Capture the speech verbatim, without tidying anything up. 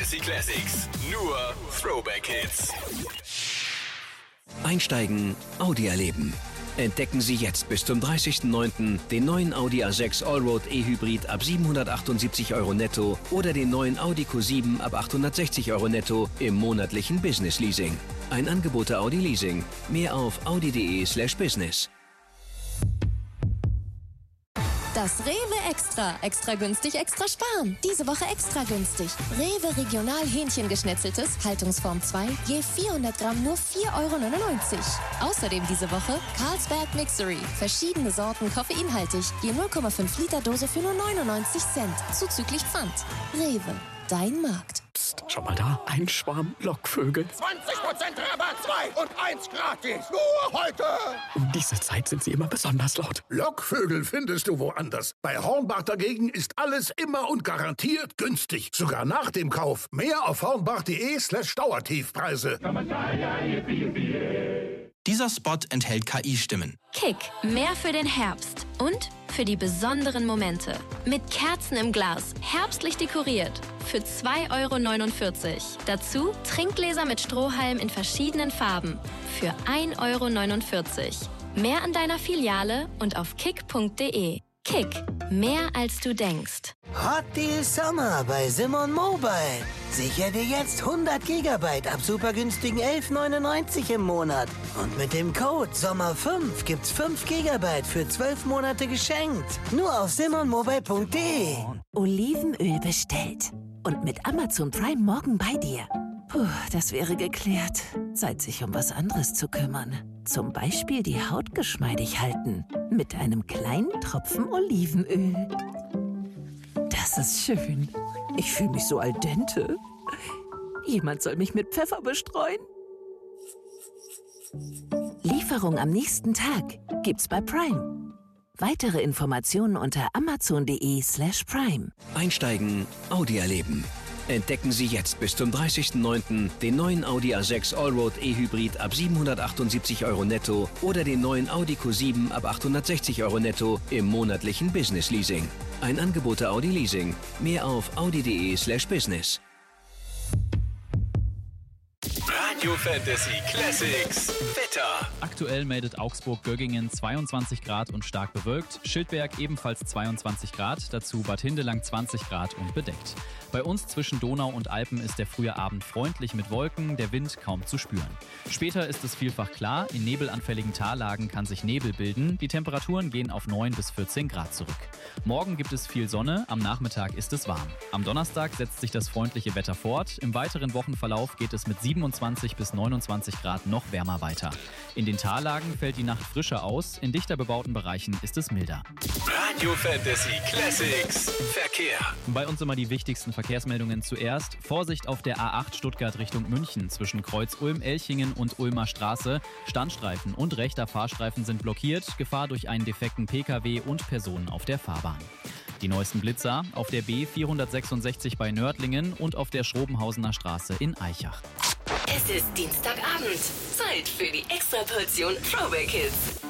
Fantasy Classics. Nur Throwback Hits. Einsteigen, Audi erleben. Entdecken Sie jetzt bis zum dreißigsten neunten den neuen Audi A sechs Allroad E-Hybrid ab siebenhundertachtundsiebzig Euro netto oder den neuen Audi Q sieben ab achthundertsechzig Euro netto im monatlichen Business Leasing. Ein Angebot der Audi Leasing. Mehr auf audi.de slash business. Das Rewe Extra. Extra günstig, extra sparen. Diese Woche extra günstig. Rewe Regional Hähnchengeschnetzeltes, Haltungsform zwei, je vierhundert Gramm nur vier Euro neunundneunzig. Außerdem diese Woche Carlsberg Mixery. Verschiedene Sorten koffeinhaltig, je null Komma fünf Liter Dose für nur neunundneunzig Cent. Zuzüglich Pfand. Rewe. Dein Markt. Psst, schau mal da. Ein Schwarm Lockvögel. zwanzig Prozent Rabatt, zwei und eins gratis. Nur heute. Um diese Zeit sind sie immer besonders laut. Lockvögel findest du woanders. Bei Hornbach dagegen ist alles immer und garantiert günstig. Sogar nach dem Kauf. Mehr auf hornbach.de slash Dauertiefpreise. Dieser Spot enthält K I-Stimmen. Kick, mehr für den Herbst und für die besonderen Momente. Mit Kerzen im Glas, herbstlich dekoriert, für zwei Euro neunundvierzig. Dazu Trinkgläser mit Strohhalm in verschiedenen Farben, für ein Euro neunundvierzig. Mehr an deiner Filiale und auf kick punkt de. Kick, mehr als du denkst. Hot Deal Sommer bei Simon Mobile. Sicher dir jetzt hundert Gigabyte ab super günstigen elf neunundneunzig im Monat. Und mit dem Code Sommer fünf gibt's fünf Gigabyte für zwölf Monate geschenkt. Nur auf simon mobile punkt de. Olivenöl bestellt. Und mit Amazon Prime morgen bei dir. Puh, das wäre geklärt. Zeit, sich um was anderes zu kümmern. Zum Beispiel die Haut geschmeidig halten. Mit einem kleinen Tropfen Olivenöl. Das ist schön. Ich fühle mich so al dente. Jemand soll mich mit Pfeffer bestreuen. Lieferung am nächsten Tag gibt's bei Prime. Weitere Informationen unter amazon.de slash prime. Einsteigen, Audi erleben. Entdecken Sie jetzt bis zum dreißigsten neunten den neuen Audi A sechs Allroad E-Hybrid ab siebenhundertachtundsiebzig Euro netto oder den neuen Audi Q sieben ab achthundertsechzig Euro netto im monatlichen Business Leasing. Ein Angebot der Audi Leasing. Mehr auf audi.de slash business. Radio Fantasy Classics Wetter. Aktuell meldet Augsburg-Göggingen zweiundzwanzig Grad und stark bewölkt, Schildberg ebenfalls zweiundzwanzig Grad, dazu Bad Hindelang zwanzig Grad und bedeckt. Bei uns zwischen Donau und Alpen ist der frühe Abend freundlich mit Wolken, der Wind kaum zu spüren. Später ist es vielfach klar, in nebelanfälligen Tallagen kann sich Nebel bilden, die Temperaturen gehen auf neun bis vierzehn Grad zurück. Morgen gibt es viel Sonne, am Nachmittag ist es warm. Am Donnerstag setzt sich das freundliche Wetter fort, im weiteren Wochenverlauf geht es mit siebenundzwanzig bis neunundzwanzig Grad noch wärmer weiter. In den Tallagen fällt die Nacht frischer aus, in dichter bebauten Bereichen ist es milder. Radio Fantasy Classics Verkehr. Bei uns immer die wichtigsten Verkehrsmeldungen zuerst. Vorsicht auf der A acht Stuttgart Richtung München zwischen Kreuz Ulm-Elchingen und Ulmer Straße. Standstreifen und rechter Fahrstreifen sind blockiert. Gefahr durch einen defekten P K W und Personen auf der Fahrbahn. Die neuesten Blitzer auf der B vierhundertsechsundsechzig bei Nördlingen und auf der Schrobenhausener Straße in Aichach. Es ist Dienstagabend. Zeit für die Extraportion Throwback Hits.